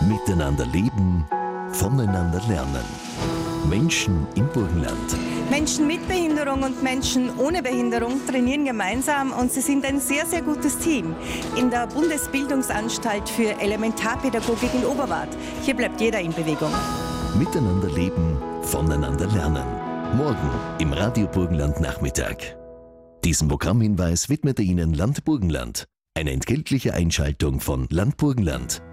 Miteinander leben, voneinander lernen. Menschen im Burgenland. Menschen mit Behinderung und Menschen ohne Behinderung trainieren gemeinsam und sie sind ein sehr, sehr gutes Team. In der Bundesbildungsanstalt für Elementarpädagogik in Oberwart. Hier bleibt jeder in Bewegung. Miteinander leben, voneinander lernen. Morgen im Radio Burgenland Nachmittag. Diesen Programmhinweis widmete Ihnen Land Burgenland. Eine entgeltliche Einschaltung von Land Burgenland.